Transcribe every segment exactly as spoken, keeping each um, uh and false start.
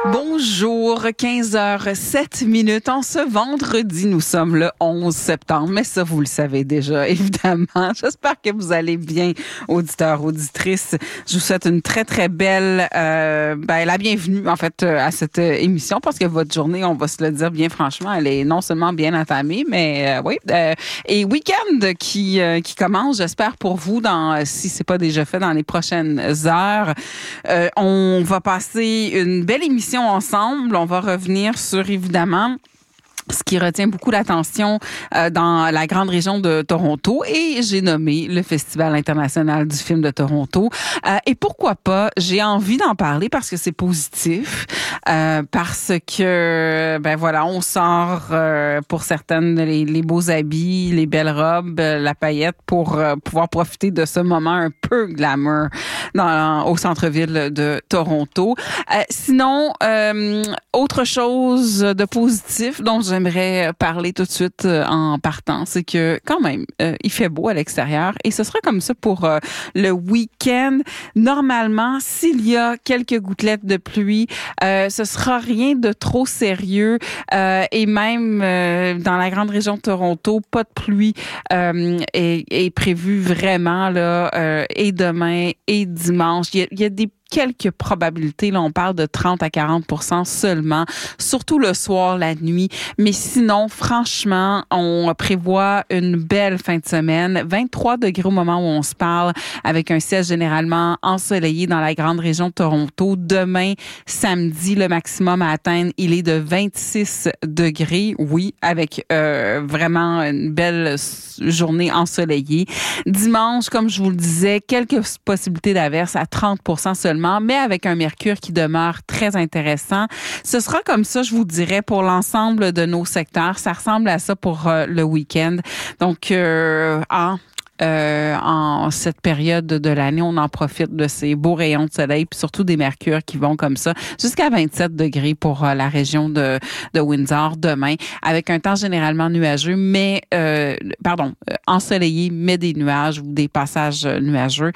Bonjour, quinze heures sept minutes. En ce vendredi, nous sommes le onze septembre, mais ça, vous le savez déjà, évidemment. J'espère que vous allez bien, auditeurs, auditrices. Je vous souhaite une très, très belle, euh, ben, la bienvenue, en fait, à cette émission, parce que votre journée, on va se le dire bien franchement, elle est non seulement bien entamée, mais euh, oui, euh, et week-end qui, euh, qui commence, j'espère pour vous, dans, si c'est pas déjà fait, dans les prochaines heures. Euh, on va passer une belle émission ensemble. On va revenir sur, évidemment, ce qui retient beaucoup l'attention euh, dans la grande région de Toronto, et j'ai nommé le Festival international du film de Toronto. Euh, et pourquoi pas, j'ai envie d'en parler parce que c'est positif, euh, parce que, ben voilà, on sort euh, pour certaines les, les beaux habits, les belles robes, la paillette pour euh, pouvoir profiter de ce moment un peu glamour dans, au centre-ville de Toronto. Euh, sinon, euh, autre chose de positif dont je j'aimerais parler tout de suite euh, en partant, c'est que quand même, euh, il fait beau à l'extérieur et ce sera comme ça pour euh, le week-end. Normalement, s'il y a quelques gouttelettes de pluie, euh, ce sera rien de trop sérieux euh, et même euh, dans la grande région de Toronto, pas de pluie euh, est, est prévue vraiment là euh, et demain et dimanche. Il y a, il y a des quelques probabilités, là, on parle de trente à quarante pour cent seulement, surtout le soir, la nuit. Mais sinon, franchement, on prévoit une belle fin de semaine. vingt-trois degrés au moment où on se parle, avec un ciel généralement ensoleillé dans la grande région de Toronto. Demain, samedi, le maximum à atteindre, il est de vingt-six degrés, oui, avec euh, vraiment une belle journée ensoleillée. Dimanche, comme je vous le disais, quelques possibilités d'averses à trente pour cent seulement, mais avec un mercure qui demeure très intéressant. Ce sera comme ça, je vous dirais, pour l'ensemble de nos secteurs. Ça ressemble à ça pour euh, le week-end. Donc, euh, en Euh, en cette période de l'année, on en profite de ces beaux rayons de soleil, puis surtout des mercures qui vont comme ça jusqu'à vingt-sept degrés pour euh, la région de, de Windsor demain, avec un temps généralement nuageux, mais euh, pardon, euh, ensoleillé, mais des nuages ou des passages nuageux.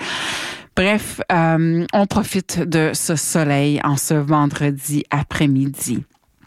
Bref, euh, on profite de ce soleil en ce vendredi après-midi.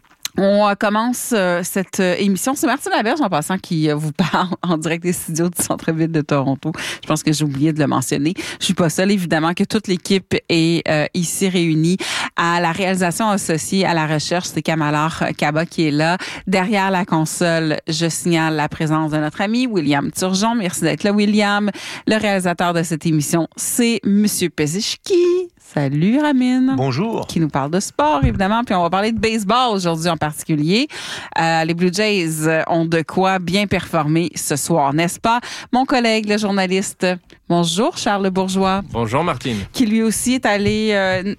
On commence euh, cette euh, émission. C'est Martine Laberge, en passant, qui euh, vous parle en direct des studios du centre-ville de Toronto. Je pense que j'ai oublié de le mentionner. Je suis pas seule, évidemment, que toute l'équipe est euh, ici réunie. À la réalisation associée à la recherche, c'est Kamalar Kaba qui est là. Derrière la console, je signale la présence de notre ami William Turgeon. Merci d'être là, William. Le réalisateur de cette émission, c'est Monsieur Pezichki. Salut, Ramine. Bonjour. Qui nous parle de sport, évidemment. Puis on va parler de baseball aujourd'hui en particulier. Euh, les Blue Jays ont de quoi bien performer ce soir, n'est-ce pas? Mon collègue, le journaliste, bonjour, Charles Bourgeois. Bonjour, Martine. Qui lui aussi est allé... Euh,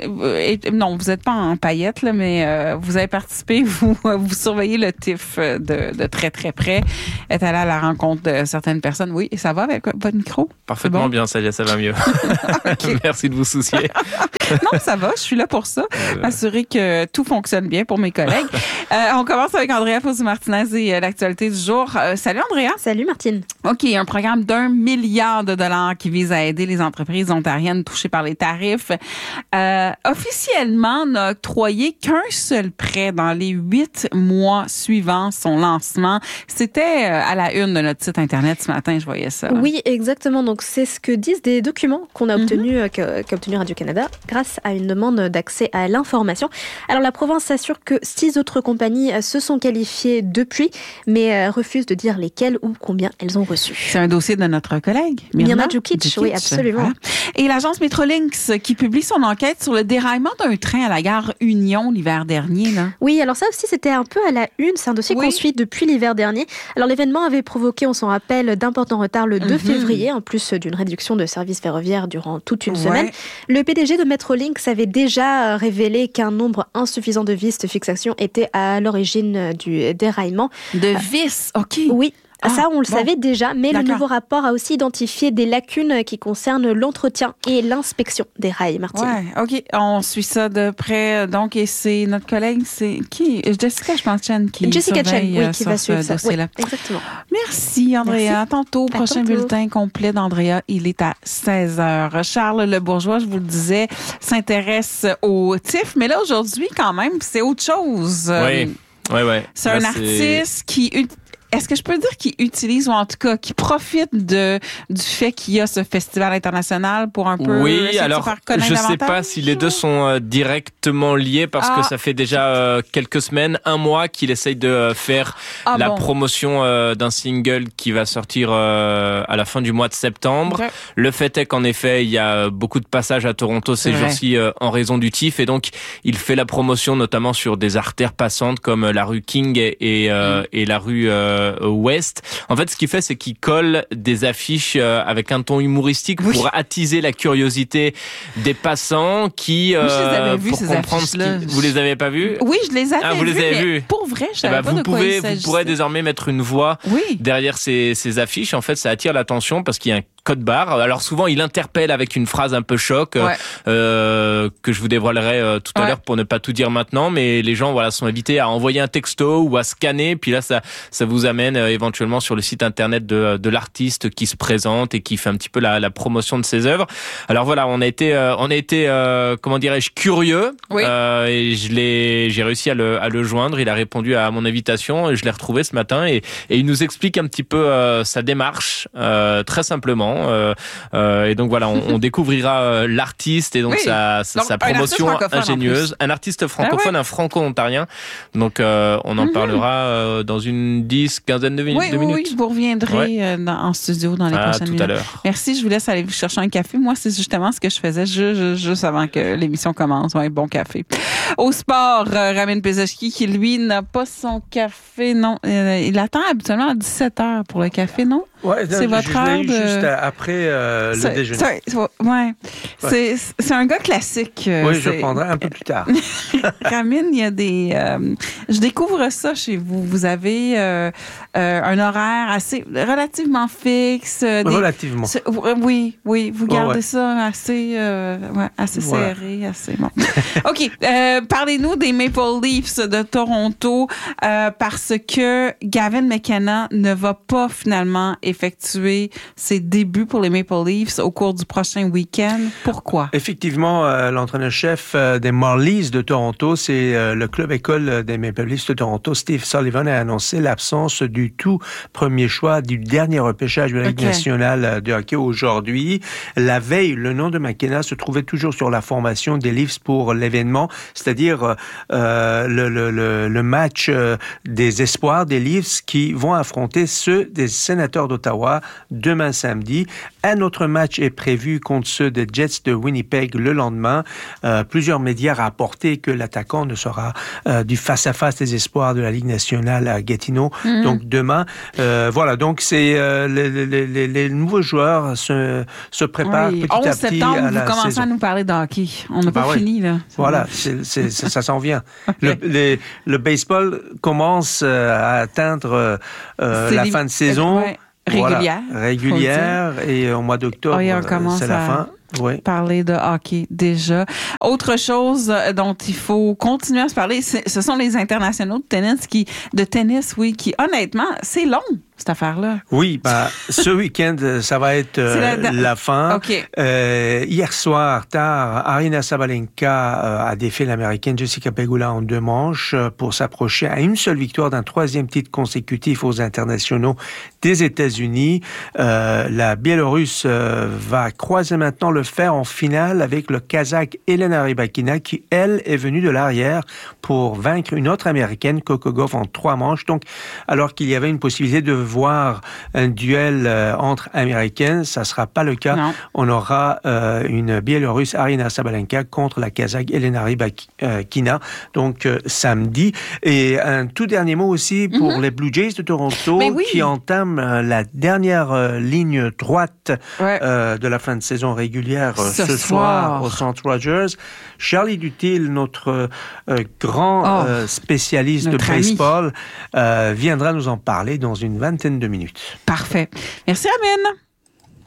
non, vous n'êtes pas en paillettes, là, mais euh, vous avez participé, vous, vous surveillez le T I F de, de très, très près. Est allé à la rencontre de certaines personnes. Oui, et ça va avec votre micro? Parfaitement bon? Bien, ça y est, ça va mieux. Okay. Merci de vous soucier. Non, ça va, je suis là pour ça. Euh... Assurer que tout fonctionne bien pour mes collègues. euh, on commence avec Andrea Fauzi-Martinez et euh, l'actualité du jour. Euh, salut Andrea. Salut Martine. OK, un programme d'un milliard de dollars qui vise à aider les entreprises ontariennes touchées par les tarifs. Euh, officiellement, n'a octroyé qu'un seul prêt dans les huit mois suivant son lancement. C'était euh, à la une de notre site Internet ce matin, je voyais ça. Là. Oui, exactement. Donc, c'est ce que disent des documents qu'on a obtenus, mm-hmm. euh, qu'a obtenu Radio-Canada grâce à une demande d'accès à l'information. Alors, la province assure que six autres compagnies se sont qualifiées depuis, mais euh, refusent de dire lesquelles ou combien elles ont reçu. C'est un dossier de notre collègue, Mirna, Mirna Djukic. Oui, absolument. Voilà. Et l'agence Metrolinx qui publie son enquête sur le déraillement d'un train à la gare Union l'hiver dernier. Là. Oui, alors ça aussi, c'était un peu à la une. C'est un dossier oui. qu'on suit depuis l'hiver dernier. Alors, l'événement avait provoqué, on s'en rappelle, d'importants retards le deux mm-hmm. février, en plus d'une réduction de services ferroviaires durant toute une ouais. semaine. Le P D G de Metrolinx avait déjà révélé qu'un nombre insuffisant de vis de fixation était à l'origine du déraillement. De vis, OK. Oui. Ah, ça, on le bon. savait déjà, mais D'accord. le nouveau rapport a aussi identifié des lacunes qui concernent l'entretien et l'inspection des rails, Martine. Ouais, OK. On suit ça de près. Donc, et c'est notre collègue, c'est qui? Jessica, je pense, Chen, qui Jessica Chen, surveille oui, euh, qui sur va ce suivre ça. dossier-là. Oui, exactement. Merci, Andrea. Merci. Tantôt, À prochain tantôt. bulletin complet d'Andrea, il est à seize heures. Charles Le Bourgeois, je vous le disais, s'intéresse au T I F, mais là, aujourd'hui, quand même, c'est autre chose. Oui, oui, oui. C'est un artiste qui... Est-ce que je peux dire qu'il utilise, ou en tout cas, qui profite de, du fait qu'il y a ce festival international pour un peu... Oui, alors, je ne sais pas si les deux sont euh, directement liés parce ah. que ça fait déjà euh, quelques semaines, un mois qu'il essaye de euh, faire ah, la bon. promotion euh, d'un single qui va sortir euh, à la fin du mois de septembre. Okay. Le fait est qu'en effet, il y a beaucoup de passages à Toronto ces jours-ci euh, en raison du T I F et donc il fait la promotion notamment sur des artères passantes comme la rue King et, et, euh, mm. et la rue... Euh, Ouest. En fait, ce qu'il fait, c'est qu'il colle des affiches avec un ton humoristique oui. pour attiser la curiosité des passants qui, euh, je les avais vues, pour ces comprendre ce qui... Vous les avez pas vues? Oui, je les avais ah, vous vues, les avez mais vues. Pour vrai, je savais eh ben, pas vous de quoi pouvez, il s'agissait. Vous pourrez désormais mettre une voix oui. derrière ces, ces affiches. En fait, ça attire l'attention parce qu'il y a un code barre. Alors souvent, il interpelle avec une phrase un peu choc ouais. euh, que je vous dévoilerai euh, tout à ouais. l'heure pour ne pas tout dire maintenant. Mais les gens, voilà, sont invités à envoyer un texto ou à scanner. Puis là, ça, ça vous amène euh, éventuellement sur le site internet de, de l'artiste qui se présente et qui fait un petit peu la, la promotion de ses œuvres. Alors voilà, on a été, euh, on a été, euh, comment dirais-je, curieux. Oui. Euh, et je l'ai, j'ai réussi à le, à le joindre. Il a répondu à mon invitation et je l'ai retrouvé ce matin et, et il nous explique un petit peu euh, sa démarche, euh, très simplement. Euh, euh, et donc voilà, on, on découvrira euh, l'artiste et donc, oui. sa, sa, donc sa promotion ingénieuse. Un artiste francophone, ah ouais. un franco-ontarien. Donc euh, on en mm-hmm. parlera euh, dans une dix, quinzaine de, mi- oui, de minutes. Oui, vous reviendrez ouais. euh, dans, en studio dans les ah, prochaines tout minutes. À l'heure. Merci, je vous laisse aller vous chercher un café. Moi, c'est justement ce que je faisais juste, juste avant que l'émission commence. Ouais, bon café. Au sport, euh, Ramin Pezoski qui, lui, n'a pas son café. Non, euh, il attend habituellement à dix-sept heures pour le café, non? Ouais, c'est non, votre je heure l'ai eu de... juste après euh, le déjeuner. C'est, c'est, ouais. ouais. C'est, c'est un gars classique. Euh, oui, c'est... je le prendrai un peu plus tard. Ramin, il y a des... Euh, je découvre ça chez vous. Vous avez euh, euh, un horaire assez relativement fixe. Des, relativement. C'est, oui, oui. Vous gardez oh, ouais. ça assez, euh, ouais, assez voilà. serré, assez bon. OK. Euh, parlez-nous des Maple Leafs de Toronto euh, parce que Gavin McKenna ne va pas finalement effectuer ses débuts pour les Maple Leafs au cours du prochain week-end. Pourquoi? Effectivement, euh, l'entraîneur-chef euh, des Marlies de Toronto, c'est euh, le club école des Maple Leafs de Toronto, Steve Sullivan, a annoncé l'absence du tout premier choix du dernier repêchage de la Ligue okay. nationale de hockey aujourd'hui. La veille, le nom de McKenna se trouvait toujours sur la formation des Leafs pour l'événement, c'est-à-dire euh, le, le, le, le match euh, des espoirs des Leafs qui vont affronter ceux des Sénateurs d'Ottawa demain samedi. Un autre match est prévu contre ceux des Jets de Winnipeg le lendemain. Euh, plusieurs médias rapportaient que l'attaquant ne sera euh, du face-à-face des espoirs de la Ligue nationale à Gatineau. Mm-hmm. Donc demain, euh, voilà. Donc c'est euh, les, les, les, les nouveaux joueurs se, se préparent oui. petit à petit septembre, à la vous commencez saison. à nous parler de hockey. On n'a bah pas oui. fini là. Voilà, c'est, c'est, c'est, ça s'en vient. Okay. Le, les, le baseball commence à atteindre euh, la les... fin de saison. Ouais. Régulière. Voilà, régulière. Et au mois d'octobre, oui, on commence c'est la à fin. Oui. Parler de hockey déjà. Autre chose dont il faut continuer à se parler, ce sont les internationaux de tennis qui, de tennis, oui, qui honnêtement, c'est long. Cette affaire-là. Oui, bah, ce week-end, ça va être euh, la, la fin. Okay. Euh, hier soir, tard, Aryna Sabalenka euh, a défait l'Américaine Jessica Pegula en deux manches pour s'approcher à une seule victoire d'un troisième titre consécutif aux internationaux des États-Unis. Euh, la Biélorusse euh, va croiser maintenant le fer en finale avec le Kazakh Elena Rybakina qui, elle, est venue de l'arrière pour vaincre une autre Américaine, Coco Gauff, en trois manches. Donc, alors qu'il y avait une possibilité de voir un duel euh, entre Américaines, ça ne sera pas le cas. Non. On aura euh, une Biélorusse, Aryna Sabalenka, contre la Kazakh Elena Rybakina, donc euh, samedi. Et un tout dernier mot aussi pour mm-hmm. les Blue Jays de Toronto, oui. qui entament euh, la dernière euh, ligne droite ouais. euh, de la fin de saison régulière euh, ce, ce soir, soir au Centre Rogers. Charlie Dutil, notre euh, grand oh, euh, spécialiste notre de baseball, euh, viendra nous en parler dans une vingtaine vingtaine de minutes. Parfait. Merci, Amine.